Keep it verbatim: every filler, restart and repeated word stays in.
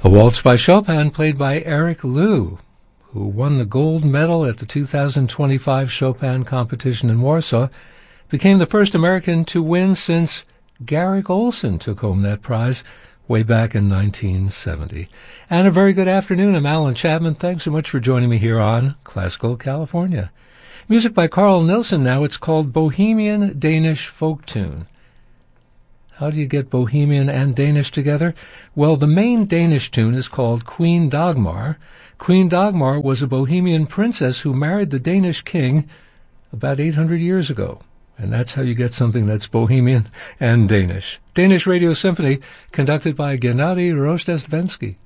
A waltz by Chopin played by Eric Liu, who won the gold medal at the two thousand twenty-five Chopin competition in Warsaw, became the first American to win since Garrick Olson took home that prize way back in nineteen seventy. And a very good afternoon. I'm Alan Chapman. Thanks so much for joining me here on Classical California. Music by Carl Nilsson now. It's called Bohemian Danish Folk Tune. How do you get Bohemian and Danish together? Well, the main Danish tune is called Queen Dagmar. Queen Dagmar was a Bohemian princess who married the Danish king about eight hundred years ago. And that's how you get something that's Bohemian and Danish. Danish Radio Symphony, conducted by Gennady Rozhdestvensky.